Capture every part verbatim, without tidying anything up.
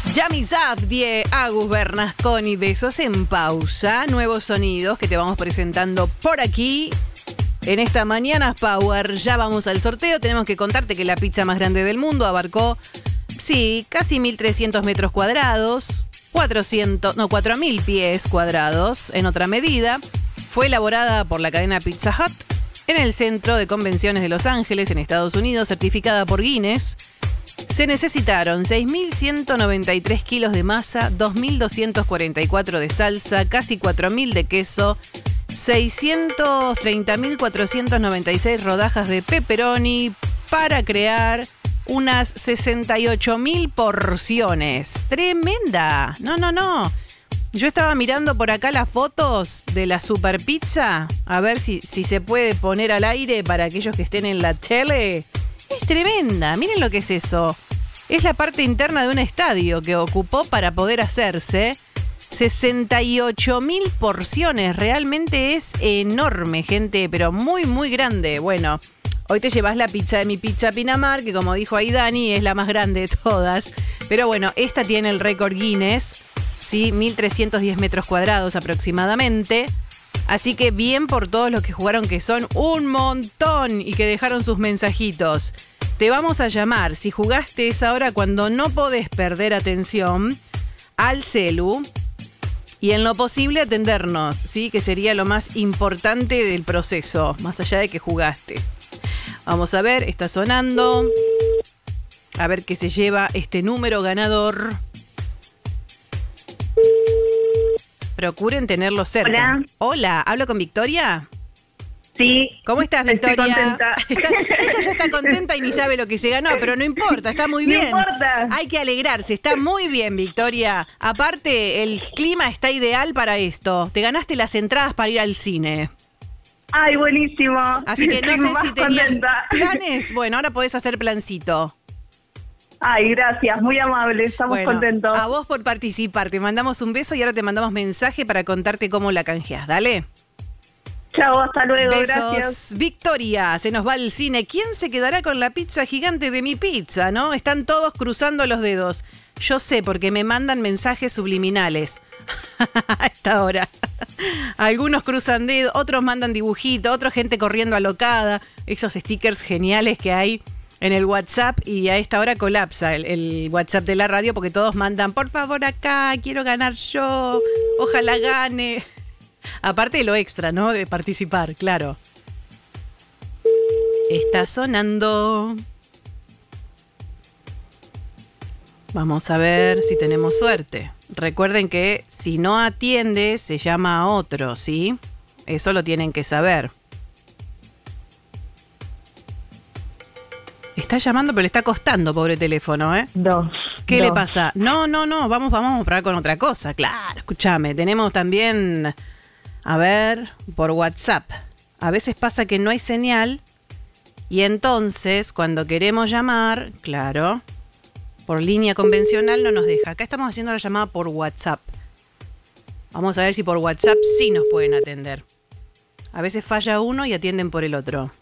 Yami Zabdie, Agus Bernasconi, Besos en Pausa. Nuevos sonidos que te vamos presentando por aquí. En esta Mañana Power ya vamos al sorteo. Tenemos que contarte que la pizza más grande del mundo abarcó, sí, casi mil trescientos metros cuadrados, cuatrocientos, no, cuatro mil pies cuadrados en otra medida. Fue elaborada por la cadena Pizza Hut en el Centro de Convenciones de Los Ángeles, en Estados Unidos, certificada por Guinness. Se necesitaron seis mil ciento noventa y tres kilos de masa, dos mil doscientos cuarenta y cuatro de salsa, casi cuatro mil de queso, seiscientos treinta mil cuatrocientos noventa y seis rodajas de pepperoni para crear unas sesenta y ocho mil porciones. ¡Tremenda! No, no, no. Yo estaba mirando por acá las fotos de la super pizza, a ver si, si se puede poner al aire para aquellos que estén en la tele. Es tremenda, miren lo que es eso. Es la parte interna de un estadio que ocupó para poder hacerse sesenta y ocho mil porciones. Realmente es enorme, gente, pero muy, muy grande. Bueno, hoy te llevas la pizza de mi pizza Pinamar, que como dijo ahí Dani, es la más grande de todas. Pero bueno, esta tiene el récord Guinness, ¿sí? mil trescientos diez metros cuadrados aproximadamente. Así que bien por todos los que jugaron, que son un montón y que dejaron sus mensajitos. Te vamos a llamar, si jugaste esa hora cuando no podés perder atención, al celu y en lo posible atendernos, ¿sí? Que sería lo más importante del proceso, más allá de que jugaste. Vamos a ver, está sonando. A ver qué se lleva este número ganador. Procuren tenerlo cerca. Hola. Hola, ¿hablo con Victoria? Sí. ¿Cómo estás, Victoria? Estoy contenta. Está, ella ya está contenta y ni sabe lo que se ganó, pero no importa, está muy bien. No importa. Hay que alegrarse, está muy bien, Victoria. Aparte, el clima está ideal para esto. Te ganaste las entradas para ir al cine. Ay, buenísimo. Así que no Estoy sé más si tenías contenta. planes. Bueno, ahora podés hacer plancito. Ay, gracias, muy amable, estamos Bueno, contentos. a vos por participar. Te mandamos un beso y ahora te mandamos mensaje para contarte cómo la canjeás. Dale. Chao, hasta luego, Besos. gracias. Victoria, se nos va al cine. ¿Quién se quedará con la pizza gigante de mi pizza, no? Están todos cruzando los dedos. Yo sé, porque me mandan mensajes subliminales a esta hora. Algunos cruzan dedos, otros mandan dibujitos, otra gente corriendo alocada. Esos stickers geniales que hay en el WhatsApp, y a esta hora colapsa el, el WhatsApp de la radio porque todos mandan, por favor acá, quiero ganar yo, ojalá gane. Aparte de lo extra, ¿no? De participar, claro. Está sonando. Vamos a ver si tenemos suerte. Recuerden que si no atiende, se llama a otro, ¿sí? Eso lo tienen que saber. Está llamando, pero le está costando, pobre teléfono, ¿eh? Dos. ¿Qué dos. le pasa? No, no, no, vamos, vamos a probar con otra cosa. Claro, escúchame, tenemos también, a ver, por WhatsApp. A veces pasa que no hay señal y entonces cuando queremos llamar, claro, por línea convencional no nos deja. Acá estamos haciendo la llamada por WhatsApp. Vamos a ver si por WhatsApp sí nos pueden atender. A veces falla uno y atienden por el otro.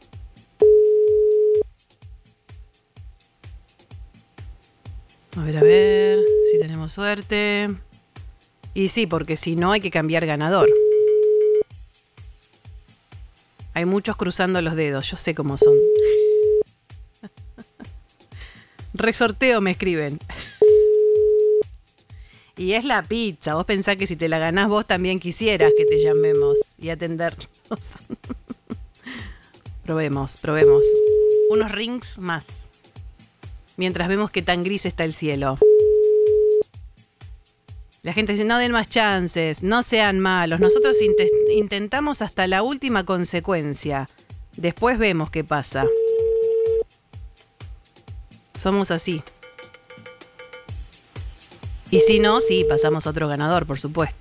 A ver, a ver, si tenemos suerte. Y sí, porque si no hay que cambiar ganador. Hay muchos cruzando los dedos, yo sé cómo son. Resorteo me escriben. Y es la pizza, vos pensás que si te la ganás vos también quisieras que te llamemos y atendernos. Probemos, probemos. Unos rings más. Mientras vemos qué tan gris está el cielo. La gente dice, no den más chances, no sean malos. Nosotros int- intentamos hasta la última consecuencia. Después vemos qué pasa. Somos así. Y si no, sí, pasamos a otro ganador, por supuesto.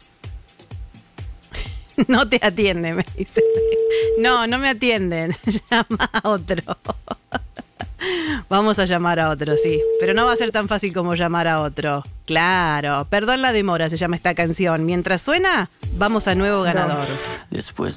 No te atienden, me dice. No, no me atienden. Llama a otro. Vamos a llamar a otro, sí. Pero no va a ser tan fácil como llamar a otro. Claro. Perdón la demora, se llama esta canción. Mientras suena, vamos a nuevo ganador. Después